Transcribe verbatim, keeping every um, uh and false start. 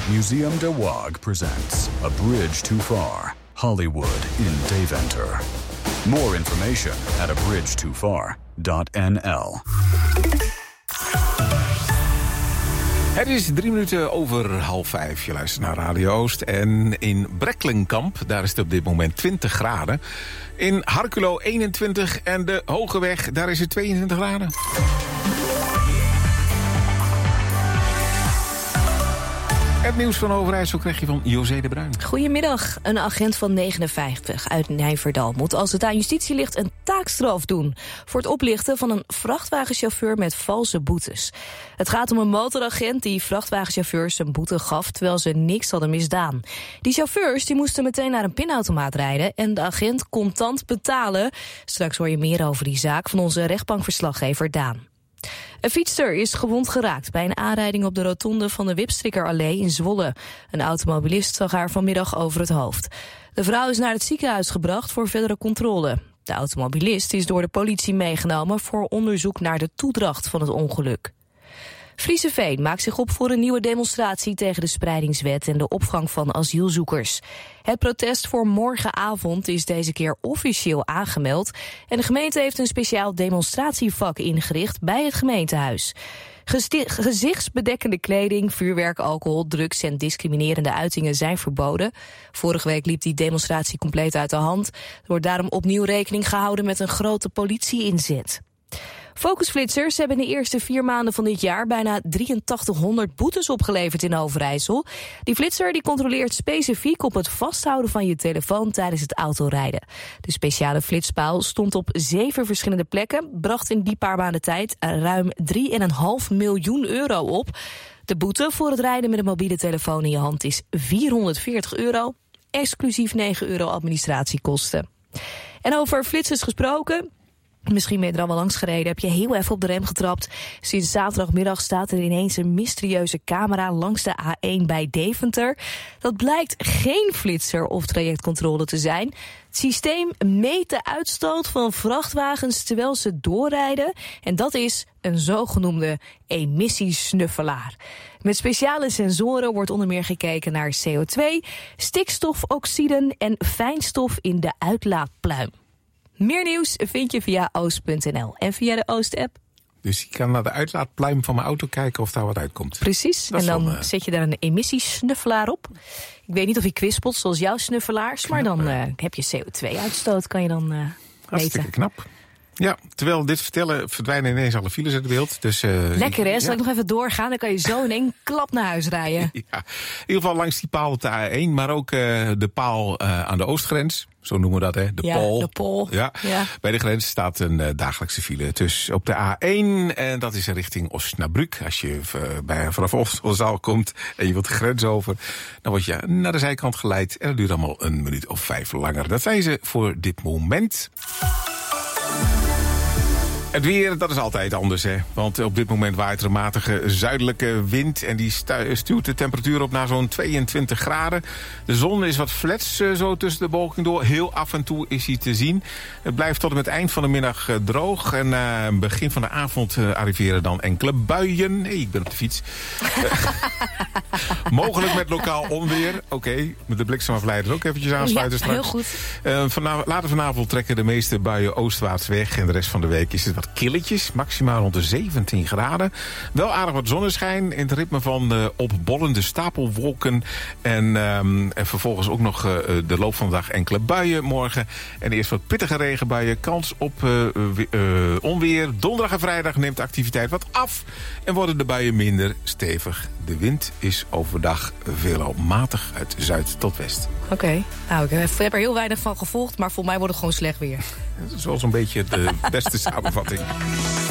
Museum de Waag presents A Bridge Too Far, Hollywood in Deventer. More information at a bridge too far dot n l. Het is drie minuten over half vijf. Je luistert naar Radio Oost. En in Breklenkamp, daar is het op dit moment twintig graden. In Harkulo eenentwintig en de Hogeweg, daar is het tweeëntwintig graden. Het nieuws van Overijssel krijg je van José de Bruin. Goedemiddag. Een agent van negenenvijftig uit Nijverdal moet, als het aan justitie ligt, een taakstraf doen voor het oplichten van een vrachtwagenchauffeur met valse boetes. Het gaat om een motoragent die vrachtwagenchauffeurs een boete gaf terwijl ze niks hadden misdaan. Die chauffeurs die moesten meteen naar een pinautomaat rijden en de agent contant betalen. Straks hoor je meer over die zaak van onze rechtbankverslaggever Daan. Een fietster is gewond geraakt bij een aanrijding op de rotonde van de Wipstrikkerallee in Zwolle. Een automobilist zag haar vanmiddag over het hoofd. De vrouw is naar het ziekenhuis gebracht voor verdere controle. De automobilist is door de politie meegenomen voor onderzoek naar de toedracht van het ongeluk. Frieseveen maakt zich op voor een nieuwe demonstratie tegen de spreidingswet en de opvang van asielzoekers. Het protest voor morgenavond is deze keer officieel aangemeld en de gemeente heeft een speciaal demonstratievak ingericht bij het gemeentehuis. Gezichtsbedekkende kleding, vuurwerk, alcohol, drugs en discriminerende uitingen zijn verboden. Vorige week liep die demonstratie compleet uit de hand. Er wordt daarom opnieuw rekening gehouden met een grote politie-inzet. Focusflitsers hebben in de eerste vier maanden van dit jaar bijna drieëntachtighonderd boetes opgeleverd in Overijssel. Die flitser die controleert specifiek op het vasthouden van je telefoon tijdens het autorijden. De speciale flitspaal stond op zeven verschillende plekken, bracht in die paar maanden tijd ruim drie komma vijf miljoen euro op. De boete voor het rijden met een mobiele telefoon in je hand is vierhonderdveertig euro, exclusief negen euro administratiekosten. En over flitsers gesproken, misschien ben je er al wel langs gereden, heb je heel even op de rem getrapt. Sinds zaterdagmiddag staat er ineens een mysterieuze camera langs de A één bij Deventer. Dat blijkt geen flitser of trajectcontrole te zijn. Het systeem meet de uitstoot van vrachtwagens terwijl ze doorrijden. En dat is een zogenoemde emissiesnuffelaar. Met speciale sensoren wordt onder meer gekeken naar C O twee, stikstofoxiden en fijnstof in de uitlaatpluim. Meer nieuws vind je via oost punt n l en via de Oost-app. Dus ik kan naar de uitlaatpluim van mijn auto kijken of daar wat uitkomt. Precies, en dan uh... zet je daar een emissiesnuffelaar op. Ik weet niet of je kwispelt zoals jouw snuffelaars, maar dan uh, heb je C O twee uitstoot, kan je dan uh, Hartstikke meten. knap. Ja, terwijl dit vertellen verdwijnen ineens alle files uit het beeld. Dus, uh, lekker hè, zal ja. ik nog even doorgaan? Dan kan je zo in één klap naar huis rijden. Ja, in ieder geval langs die paal op de A één, maar ook uh, de paal uh, aan de oostgrens. Zo noemen we dat, hè? De ja, Pol. de Pol. Ja. Ja. Bij de grens staat een uh, dagelijkse file. Dus op de A één, en dat is richting Osnabrück. Als je uh, bij, vanaf Osnabrück komt en je wilt de grens over, dan word je naar de zijkant geleid. En dat duurt allemaal een minuut of vijf langer. Dat zijn ze voor dit moment. Het weer, dat is altijd anders, hè. Want op dit moment waait er een matige zuidelijke wind en die stuwt de temperatuur op naar zo'n tweeëntwintig graden. De zon is wat flats uh, zo tussen de bewolking door. Heel af en toe is hij te zien. Het blijft tot en met het eind van de middag uh, droog. En uh, begin van de avond uh, arriveren dan enkele buien. Nee, ik ben op de fiets. Mogelijk met lokaal onweer. Oké, okay, met de bliksemafleider ook eventjes aansluiten ja, straks. Heel goed. Uh, vanavond, later vanavond trekken de meeste buien oostwaarts weg. En de rest van de week is het wat killetjes, maximaal rond de zeventien graden. Wel aardig wat zonneschijn in het ritme van uh, opbollende stapelwolken. En, um, en vervolgens ook nog uh, de loop van de dag enkele buien morgen. En eerst wat pittige regenbuien. Kans op uh, uh, onweer. Donderdag en vrijdag neemt de activiteit wat af. En worden de buien minder stevig. De wind is overdag veelal matig uit zuid tot west. Oké, okay. Nou, ik heb er heel weinig van gevolgd, maar voor mij wordt het gewoon slecht weer. Dat is wel zo'n beetje de beste samenvatting.